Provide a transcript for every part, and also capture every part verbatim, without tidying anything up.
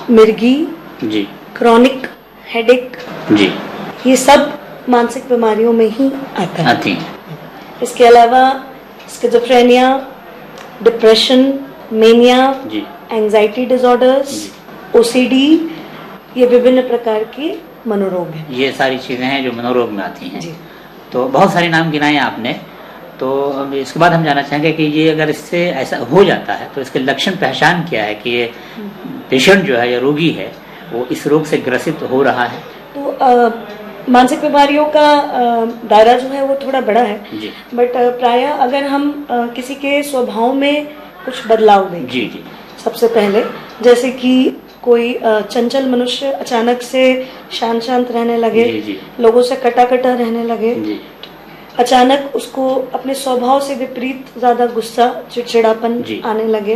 मिर्गी जी, chronic headache जी, ये सब मानसिक बीमारियों में ही आता है। आती हैं। इसके अलावा स्किज़ोफ्रेनिया, डिप्रेशन, मेनिया, जी, एंजाइटी डिसऑर्डर्स, जी, ओसीडी, ये विभिन्न प्रकार के मनोरोग हैं। ये सारी चीज़ें हैं जो मनोरोग में आती हैं। जी। तो बहुत सारे नाम गिनाए आपने, तो अब इसके बाद हम जानना चाहेंगे कि ये अगर इससे ऐसा हो जाता है तो इसके लक्षण पहचान क्या है कि ये पेशेंट जो है या रोगी है वो इस रोग से ग्रसित हो रहा है। तो आ, मानसिक बीमारियों का आ, दायरा जो है वो थोड़ा बड़ा है, जी, बट प्राय अगर हम आ, किसी के स्वभाव में कुछ बदलाव देखें, जी, जी, सबसे पहले जैसे कि कोई आ, चंचल मनुष्य अचानक से शांत शांत रहने लगे, जी, जी, लोगों से कटा कटा रहने लगे, जी, अचानक उसको अपने स्वभाव से विपरीत ज्यादा गुस्सा चिड़चिड़ापन जी, आने लगे,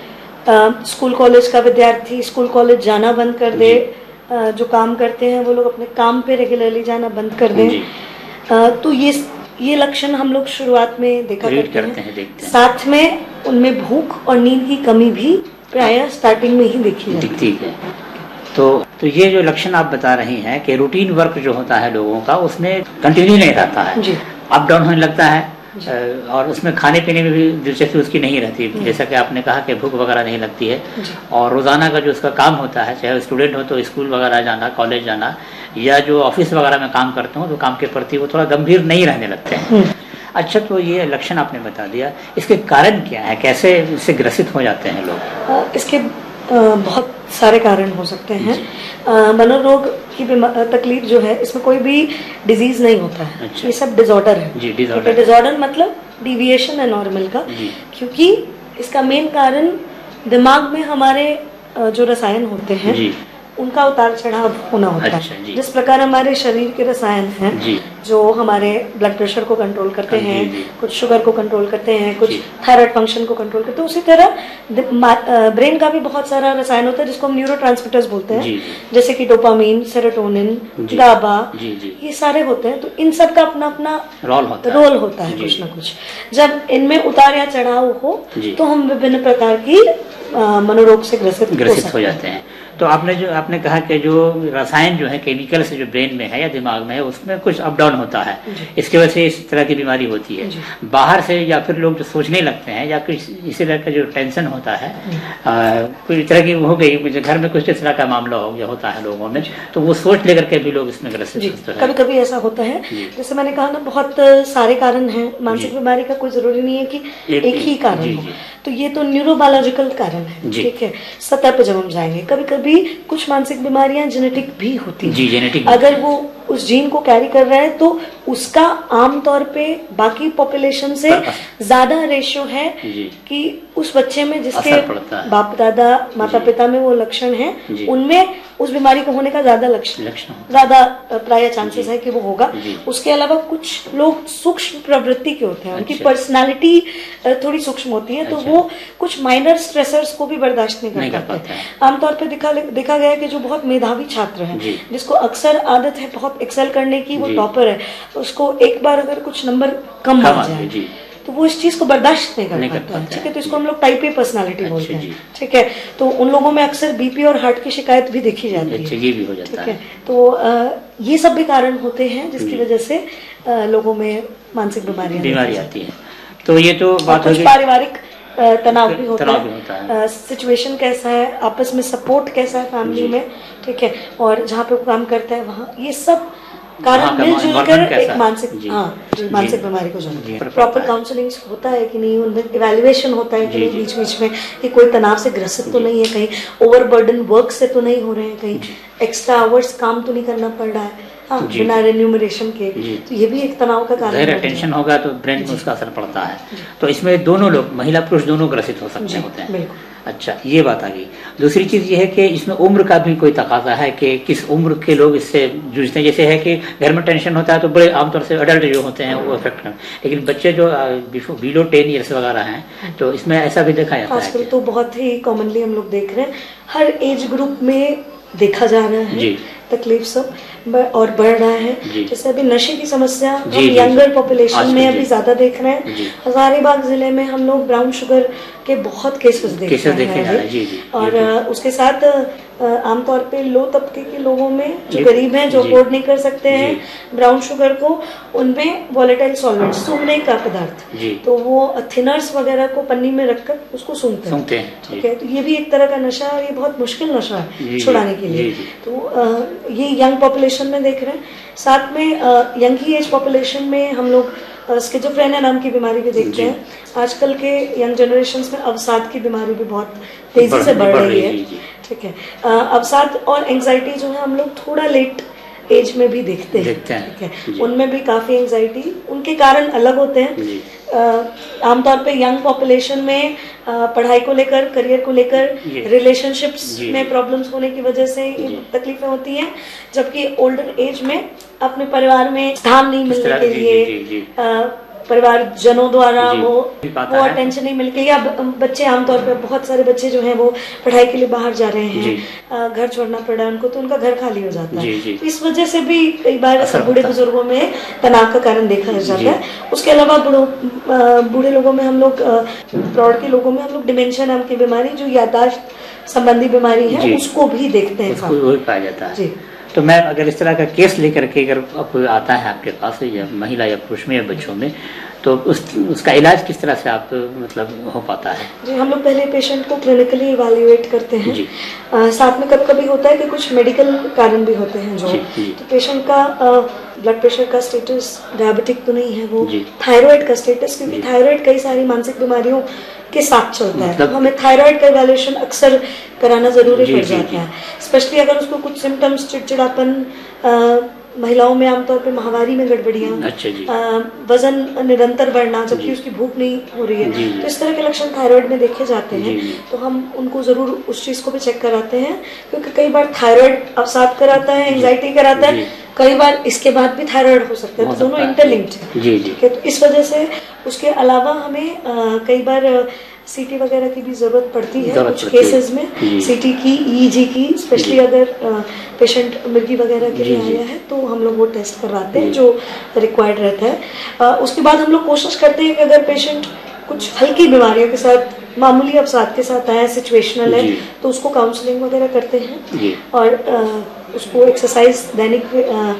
आ, स्कूल कॉलेज का विद्यार्थी स्कूल कॉलेज जाना बंद कर दे, आ, जो काम करते हैं वो लोग अपने काम पे रेगुलरली जाना बंद कर दें, जी, आ, तो ये ये लक्षण हम लोग शुरुआत में देखा रीड करते करते हैं। हैं, देखते हैं। साथ में उनमें भूख और नींद की कमी भी प्रायः स्टार्टिंग में ही देखी जाती दिखती है। तो तो ये जो लक्षण आप बता रही हैं कि रूटीन वर्क जो होता है लोगों का उसमें कंटिन्यू नहीं रहता है, जी। अप डाउन होने लगता है, अ, और उसमें खाने पीने में भी दिलचस्पी उसकी नहीं रहती, जैसा कि आपने कहा कि भूख वगैरह नहीं लगती है, और रोजाना का जो उसका काम होता है, चाहे स्टूडेंट हो तो स्कूल वगैरह जाना, कॉलेज जाना, या जो ऑफिस वगैरह में काम करते हो तो काम के प्रति वो थोड़ा गंभीर नहीं रहने लगते हैं। अच्छा, तो ये लक्षण आपने बता दिया, इसके कारण क्या है, कैसे इससे ग्रसित हो जाते हैं लोग? आ, इसके आ, बहुत सारे कारण हो सकते हैं। आ, मनोरोग की तकलीफ जो है इसमें कोई भी डिजीज नहीं होता है। अच्छा। ये सब डिसऑर्डर है। जी, डिसऑर्डर। डिसऑर्डर मतलब डिविएशन है नॉर्मल का, क्योंकि इसका मेन कारण दिमाग में हमारे जो रसायन होते हैं जी। उनका उतार चढ़ाव होना होता अच्छा, है। जिस प्रकार हमारे शरीर के रसायन हैं जी। जो हमारे ब्लड प्रेशर को कंट्रोल करते हैं, जी, जी। कुछ शुगर को कंट्रोल करते हैं, कुछ थायराइड फंक्शन को कंट्रोल करते हैं, उसी तरह ब्रेन का भी बहुत सारा रसायन होता है जिसको हम न्यूरोट्रांसमिटर्स बोलते हैं, जी, जैसे कि डोपामीन, सेरोटोनिन, गाबा, ये सारे होते हैं। तो इन सब का अपना अपना रोल होता रोल है, होता है कुछ ना कुछ। जब इनमें उतार या चढ़ाव हो तो हम विभिन्न प्रकार की मनोरोग से ग्रसित ग्रसित हो जाते हैं। तो आपने जो आपने कहा कि जो रसायन जो है केमिकल से जो ब्रेन में है या दिमाग में है उसमें कुछ अप डाउन होता है, इसकी वजह से इस तरह की बीमारी होती है। बाहर से या फिर लोग जो सोचने लगते हैं या कुछ इसी तरह का जो टेंशन होता है, कोई तरह की हो गई, मुझे घर में कुछ इस तरह का मामला हो गया होता है लोगों में, तो वो सोच लेकर के भी लोग इसमें ग्रसित होते हैं। कभी कभी ऐसा होता है, जैसे मैंने कहा ना, बहुत सारे कारण हैं मानसिक बीमारी का, कोई जरूरी नहीं है कि एक ही कारण हो। तो ये तो न्यूरोबायोलॉजिकल कारण है, ठीक है। सतह पे जब हम जाएंगे, कभी कभी कुछ मानसिक बीमारियां जेनेटिक भी होती हैं। जी, जेनेटिक। अगर वो उस जीन को कैरी कर रहा है तो उसका आमतौर पे बाकी पॉपुलेशन से ज्यादा रेशियो है कि उस बच्चे में जिसके बाप दादा माता पिता में वो लक्षण है, उनमें उस बीमारी को होने का ज्यादा लक्षण ज्यादा प्राय चांसेस है कि वो होगा। उसके अलावा कुछ लोग सूक्ष्म प्रवृत्ति के होते हैं, उनकी पर्सनालिटी थोड़ी सूक्ष्म होती है, तो वो कुछ माइनर स्ट्रेसर्स को भी बर्दाश्त नहीं कर पाते। आमतौर पर देखा देखा गया कि जो बहुत मेधावी छात्र है, जिसको अक्सर आदत है बहुत एक्सेल करने की, वो टॉपर है, तो उसको एक बार अगर कुछ नंबर कम आ जाए तो वो इस चीज को बर्दाश्त नहीं कर पाता, ठीक है। तो इसको हम लोग टाइप ए पर्सनालिटी बोलते हैं, ठीक है। तो उन लोगों में अक्सर बीपी और हार्ट की शिकायत भी देखी जाती है, ये भी हो जाता है, ठीक है। तो आ, ये सब भी कारण होते हैं जिसकी वजह से आ, लोगों में मानसिक बीमारी बीमारी आती है। तो ये तो बात कुछ पारिवारिक तनाव भी होता है, सिचुएशन कैसा है, आपस में सपोर्ट कैसा है फैमिली में, ठीक है, और जहाँ पे वो काम करता है वहाँ, ये सब कारण मिलजुल कर एक मानसिक हाँ मानसिक बीमारी को जोड़ते। प्रॉपर काउंसलिंग होता है कि नहीं, उनमें इवैल्यूएशन होता है कि नहीं बीच बीच में, कि कोई तनाव से ग्रसित तो नहीं है, कहीं ओवरबर्डन वर्क से तो नहीं हो रहे हैं, कहीं एक्स्ट्रा आवर्स काम तो नहीं करना पड़ रहा है, हाँ, बिना रेन्यूमरेशन के। तो ये भी एक तनाव का कारण है। टेंशन होगा तो ब्रेन में उसका असर पड़ता है। तो इसमें दोनों लोग, महिला पुरुष दोनों ग्रसित हो सकते होते हैं। अच्छा, ये बात आ गई। दूसरी चीज ये है कि इसमें उम्र का भी कोई तकाजा है कि किस उम्र के लोग इससे जूझते हैं। जैसे है कि घर में टेंशन होता है तो बड़े आमतौर से अडल्ट जो होते हैं वो इफेक्ट कर, लेकिन बच्चे जो बिलो टेन ईयर्स वगैरह हैं तो इसमें ऐसा भी देखा जाता है। आजकल तो बहुत ही कॉमनली हम लोग देख रहे हैं, हर एज ग्रुप में देखा जा रहा है तकलीफ सब और बढ़ रहा है। जैसे अभी नशे की समस्या हम यंगर पॉपुलेशन में अभी ज्यादा देख रहे हैं। हजारीबाग जिले में हम लोग ब्राउन शुगर के बहुत केसेस देख रहे हैं, और उसके साथ आमतौर पे लो तबके के लोगों में, जो गरीब हैं, जो अफोर्ड नहीं कर सकते हैं ब्राउन शुगर को, उनमें वॉलेटाइल सॉल्वेंट्स, सूंघने का पदार्थ, तो वो थिनर्स वगैरह को पन्नी में रखकर उसको सूंघते हैं। ठीक है, तो ये भी एक तरह का नशा है, ये बहुत मुश्किल नशा है छुड़ाने के लिए। तो ये यंग पॉपुलेशन में देख रहे हैं। साथ में यंग ही एज पॉपुलेशन में हम लोग स्किज़ोफ्रेनिया नाम की बीमारी भी देखते हैं। आजकल के यंग जनरेशन में अवसाद की बीमारी भी बहुत तेजी से बढ़ रही है। ठीक है, अवसाद और एंजाइटी जो है हम लोग थोड़ा लेट एज में भी देखते हैं। ठीक है, उनमें भी काफी एंजाइटी, उनके कारण अलग होते हैं। आमतौर पे यंग पॉपुलेशन में आ, पढ़ाई को लेकर, करियर को लेकर, रिलेशनशिप्स में प्रॉब्लम्स होने की वजह से ये तकलीफें होती हैं, जबकि ओल्डर एज में अपने परिवार में स्थान नहीं मिलने के लिए, परिवार जनों द्वारा वो वो अटेंशन नहीं मिल के, या बच्चे आमतौर पर बहुत सारे बच्चे जो हैं वो पढ़ाई के लिए बाहर जा रहे हैं, घर छोड़ना पड़ा उनको, तो उनका घर खाली हो जाता है। तो इस वजह से भी कई बार बूढ़े बुजुर्गों में तनाव का कारण देखा जाता है। उसके अलावा बूढ़े लोगों में हम लोग, प्रौढ़ के लोगों में हम लोग डिमेंशिया नाम की बीमारी, जो याददाश्त संबंधी बीमारी है, उसको भी देखते हैं, उसको पाया जाता है। तो मैं अगर इस तरह का केस लेकर के अगर कोई आता है आपके पास, या महिला या पुरुष में या बच्चों में, तो उस उसका इलाज किस तरह से आप मतलब हो पाता है? जी, हम लोग पहले पेशेंट को क्लिनिकली इवैल्यूएट करते हैं। जी। आ, साथ में कभी कभी होता है कि कुछ मेडिकल कारण भी होते हैं जो, जी, जी। तो पेशेंट का ब्लड प्रेशर का स्टेटस डायबिटिक तो नहीं है, वो थायराइड का स्टेटस, क्योंकि थायराइड कई सारी मानसिक बीमारियों के साथ चलता है, तो हमें थायराइड का इवैल्यूएशन अक्सर कराना जरूरी पड़ जाता है, स्पेशली अगर उसको कुछ सिम्टम्स, चिड़चिड़ापन, महिलाओं में आमतौर पे माहवारी में गड़बड़ियाँ, अच्छा वजन निरंतर बढ़ना जबकि उसकी भूख नहीं हो रही है, तो इस तरह के लक्षण थायराइड में देखे जाते हैं। तो हम उनको जरूर उस चीज को भी चेक कराते हैं, क्योंकि कई बार थायराइड अवसाद कराता है, एंजाइटी कराता है, कई बार इसके बाद भी थायराइड हो सकता है, तो दोनों इंटरलिंक्ड है। ठीक है, तो इस वजह से उसके अलावा हमें आ, कई बार सीटी वगैरह की भी जरूरत पड़ती है कुछ केसेस में, सीटी की, ईईजी की, स्पेशली अगर पेशेंट मिर्गी वगैरह के लिए आया है तो हम लोग वो टेस्ट करवाते हैं जो रिक्वायर्ड रहता है। आ, उसके बाद हम लोग कोशिश करते हैं कि अगर पेशेंट कुछ हल्की बीमारियों के साथ, मामूली अवसाद के साथ आया, सिचुएशनल है, तो उसको काउंसलिंग वगैरह करते हैं और आ, उसको एक्सरसाइज, दैनिक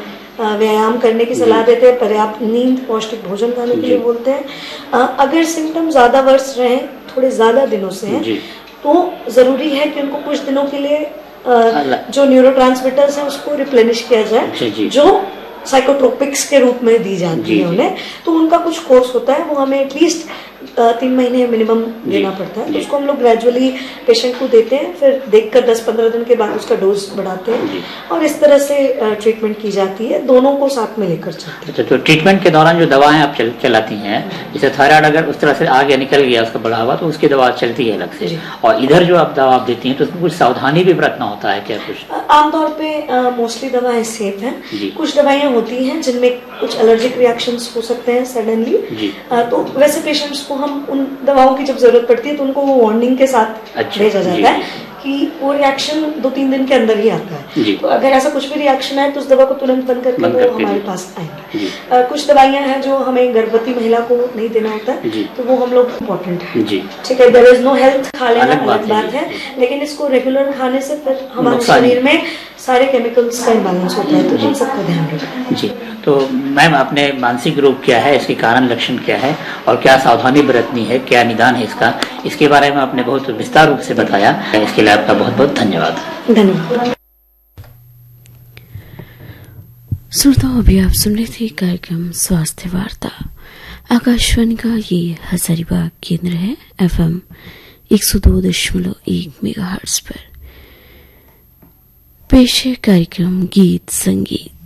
व्यायाम करने की सलाह देते हैं, पर्याप्त नींद, पौष्टिक भोजन खाने के लिए बोलते हैं। आ, अगर सिम्टम ज्यादा वर्ष रहे, थोड़े ज्यादा दिनों से हैं, तो जरूरी है कि उनको कुछ दिनों के लिए आ, जो न्यूरोट्रांसमिटर्स हैं उसको रिप्लेनिश किया जाए, जो साइकोट्रोपिक्स के रूप में दी जाती है उन्हें। तो उनका कुछ कोर्स होता है, वो हमें एटलीस्ट तीन महीने मिनिमम देना पड़ता है, तो उसको हम लोग ग्रेजुअली पेशेंट को देते हैं, फिर देखकर दस पंद्रह दिन के बाद उसका डोज बढ़ाते हैं और इस तरह से ट्रीटमेंट की जाती है, दोनों को साथ में लेकर चलते हैं। तो ट्रीटमेंट के दौरान जो दवाएं आप चल, चलाती हैं, जैसे थायराइड अगर उस तरह से आगे निकल गया, उसका बढ़ावा, तो उसकी दवा चलती है अलग से, और इधर जो आप दवा आप देती हैं तो उसमें कुछ सावधानी भी बरतना होता है क्या? कुछ आमतौर पे मोस्टली दवाएं सेफ हैं, कुछ दवाइयां होती हैं जिनमें कुछ एलर्जिक रिएक्शंस हो सकते हैं सडनली, तो वैसे पेशेंट्स को हम उन दवाओं की जब जरूरत पड़ती है तो उनको वो वार्निंग के साथ अच्छा, भेजा जाता है कि वो रिएक्शन दो तीन दिन के अंदर ही आता है, तो अगर ऐसा कुछ भी रिएक्शन है तो उस दवा को तुरंत बंद करके बंद वो हमारे पास आएंगे। कुछ दवाइयां हैं जो हमें गर्भवती महिला को नहीं देना होता है, तो वो हम लोग इम्पोर्टेंट है। ठीक है, देयर इज नो हेल्थ, खा लेना अलग बात है, लेकिन इसको रेगुलर खाने से फिर हमारे शरीर में सारे केमिकल्स का इम्बैलेंस होता है, तो इन सबका ध्यान रखें। जी, तो मैम अपने मानसिक रोग क्या है, इसके कारण लक्षण क्या है और क्या सावधानी बरतनी है, क्या निदान है इसका, इसके बारे में आपने बहुत विस्तार रूप से बताया, इसके लिए आपका बहुत बहुत धन्यवाद। धन्यवाद। श्रोताओं, अभी आप सुन रहे थे कार्यक्रम स्वास्थ्य वार्ता। आकाशवाणी का ये हजारीबाग केंद्र है, एफ एम एक सौ दो दशमलव एक मेगा हर्ट्ज पर। पेश है कार्यक्रम गीत संगीत।